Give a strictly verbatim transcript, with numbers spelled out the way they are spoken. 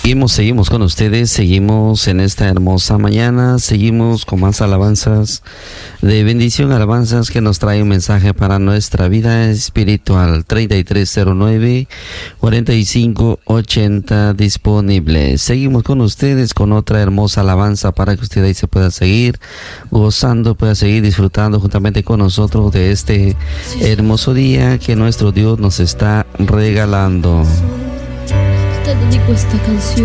Seguimos, seguimos con ustedes, seguimos en esta hermosa mañana, seguimos con más alabanzas de bendición, alabanzas que nos trae un mensaje para nuestra vida espiritual. Treinta y tres cero nueve cuarenta y cinco ochenta disponible. Seguimos con ustedes con otra hermosa alabanza para que usted ahí se pueda seguir gozando, pueda seguir disfrutando juntamente con nosotros de este hermoso día que nuestro Dios nos está regalando. Te dedico esta canción.